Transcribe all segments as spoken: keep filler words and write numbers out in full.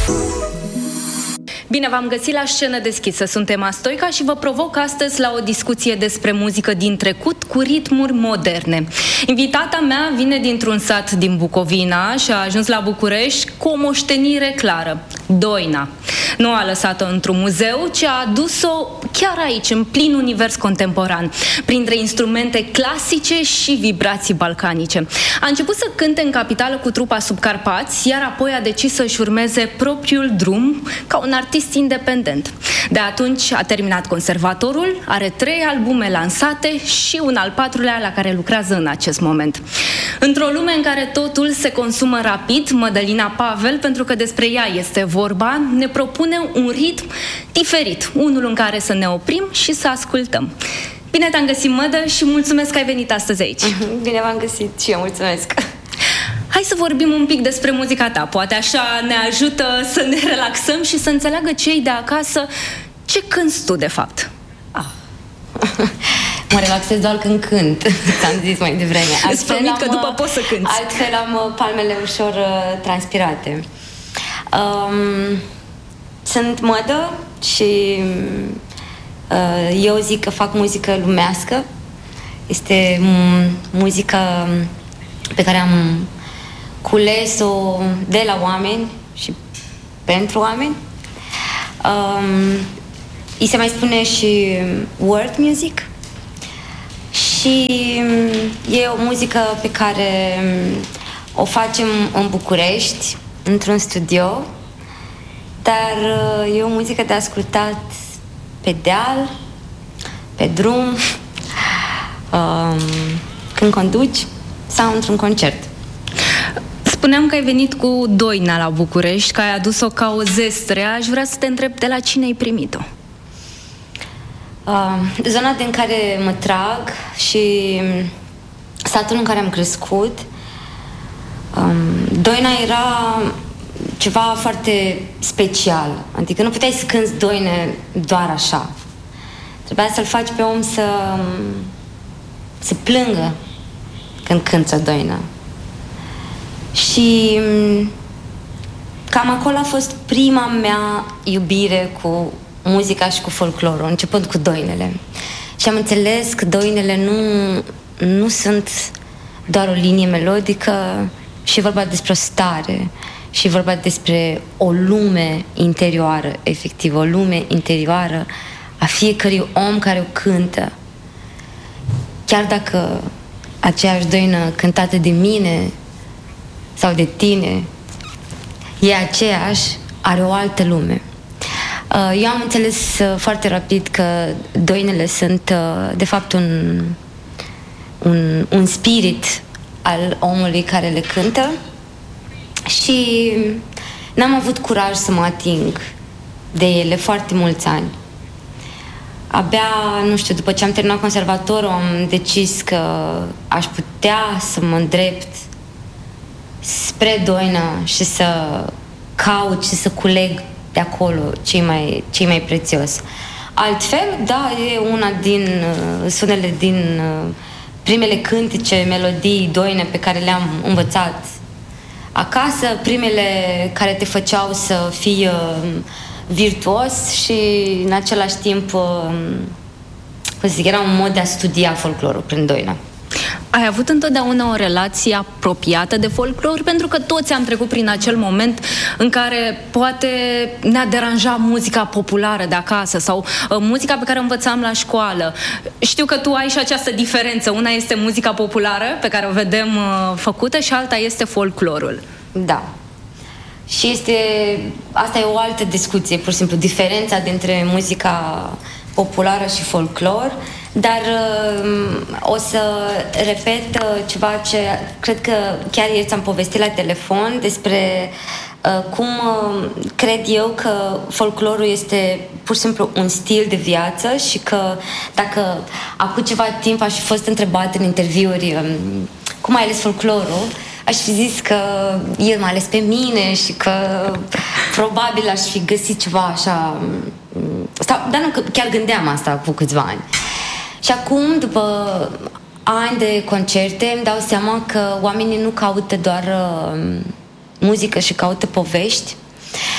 Bine, v-am găsit la Scenă Deschisă. Sunt Emma Stoica și vă provoc astăzi la o discuție despre muzică din trecut cu ritmuri moderne. Invitata mea vine dintr-un sat din Bucovina și a ajuns la București cu o moștenire clară, doina. Nu a lăsat-o într-un muzeu, ci a adus-o chiar aici, în plin univers contemporan, printre instrumente clasice și vibrații balcanice. A început să cânte în capitală cu trupa Subcarpați, iar apoi a decis să-și urmeze propriul drum ca un artist independent. De atunci a terminat conservatorul, are trei albume lansate și un al patrulea la care lucrează în acest moment. Într-o lume în care totul se consumă rapid, Mădălina Pavel, pentru că despre ea este vorba, ne propune un ritm diferit, unul în care să ne oprim și să ascultăm. Bine te-am găsit, Mădă, și mulțumesc că ai venit astăzi aici. Bine v-am găsit și eu mulțumesc. Hai să vorbim un pic despre muzica ta. Poate așa ne ajută să ne relaxăm și să înțeleagă cei de acasă ce cânti tu, de fapt. Ah. Mă relaxez doar când cânt, ți-am zis mai devreme. Îți promit că după poți să cânti. Altfel am palmele ușor uh, transpirate. Um, sunt Mădă și uh, eu zic că fac muzică lumească. Este muzică pe care am cules-o de la oameni și pentru oameni. Um, îi se mai spune și world music și e o muzică pe care o facem în București, într-un studio, dar e o muzică de ascultat pe deal, pe drum, um, când conduci sau într-un concert. Spuneam că ai venit cu doina la București, că ai adus-o ca o zestre. Aș vrea să te întreb de la cine ai primit-o? Uh, zona din care mă trag și satul în care am crescut, um, doina era ceva foarte special. Adică nu puteai să cânți doine doar așa. Trebuia să-l faci pe om să, să plângă când cânți o doină. Și cam acolo a fost prima mea iubire cu muzica și cu folclorul, începând cu doinele. Și am înțeles că doinele nu, nu sunt doar o linie melodică, și e vorba despre o stare, și e vorba despre o lume interioară, efectiv, o lume interioară a fiecărui om care o cântă. Chiar dacă aceeași doină cântată de mine sau de tine e aceeași, are o altă lume. Eu am înțeles foarte rapid că doinele sunt de fapt un, un, un spirit al omului care le cântă și n-am avut curaj să mă ating de ele foarte mulți ani. Abia, nu știu, după ce am terminat conservatorul, am decis că aș putea să mă îndrept spre doină și să caut și să culeg de acolo cei mai, cei mai prețios. Altfel, da, e una din uh, sunele din uh, primele cântece, melodii, doine pe care le-am învățat acasă, primele care te făceau să fii uh, virtuos și în același timp, uh, cum să zic, era un mod de a studia folclorul prin doină. Ai avut întotdeauna o relație apropiată de folclor? Pentru că toți am trecut prin acel moment în care poate ne-a deranjat muzica populară de acasă sau uh, muzica pe care o învățam la școală. Știu că tu ai și această diferență. Una este muzica populară pe care o vedem uh, făcută și alta este folclorul. Da. Și este, asta e o altă discuție, pur și simplu, diferența dintre muzica populară și folclor. Dar uh, o să repet uh, ceva ce cred că chiar ieri ți-am povestit la telefon despre uh, cum uh, cred eu că folclorul este pur și simplu un stil de viață și că dacă acum ceva timp aș fi fost întrebat în interviuri um, cum ai ales folclorul, aș fi zis că el m-a ales pe mine și că probabil aș fi găsit ceva așa um, sau, dar nu, că chiar gândeam asta cu câțiva ani. Și acum, după ani de concerte, îmi dau seama că oamenii nu caută doar uh, muzică și caută povești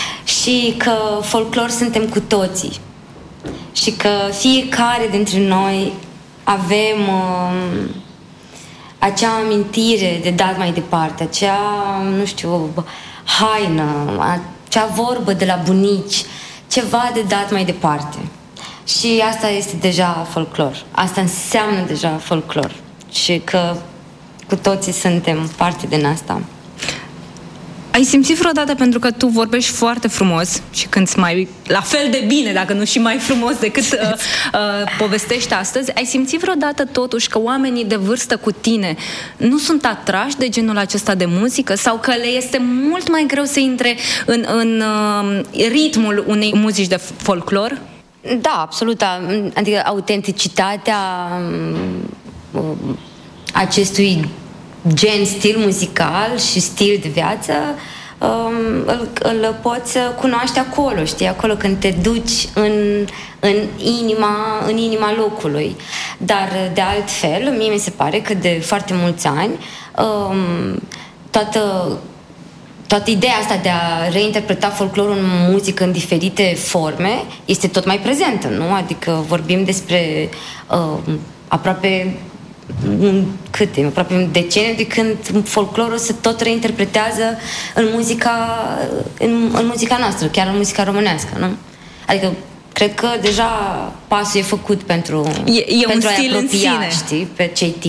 și că folclor suntem cu toții și că fiecare dintre noi avem uh, acea amintire de dat mai departe, acea, nu știu, haină, acea vorbă de la bunici, ceva de dat mai departe. Și asta este deja folclor. Asta înseamnă deja folclor. Și că cu toții suntem parte din asta. Ai simțit vreodată, pentru că tu vorbești foarte frumos și cânti mai la fel de bine, dacă nu și mai frumos decât uh, uh, povestești astăzi, ai simțit vreodată totuși că oamenii de vârstă cu tine nu sunt atrași de genul acesta de muzică sau că le este mult mai greu să intre în, în uh, ritmul unei muzici de folclor? Da, absolut. Adică autenticitatea uh, acestui gen, stil muzical și stil de viață um, îl, îl poți cunoaște acolo, știi, acolo când te duci în, în, inima, în inima locului. Dar de altfel, mie mi se pare că de foarte mulți ani um, toată, toată ideea asta de a reinterpreta folclorul în muzică în diferite forme este tot mai prezentă, nu? Adică vorbim despre uh, aproape un, câte, aproape un deceniu de când folclorul se tot reinterpretează în muzica, în, în muzica noastră, chiar în muzica românească, nu? Adică cred că deja pasul e făcut pentru, e, e pentru un stil a-i apropia, în sine. știi, pe cei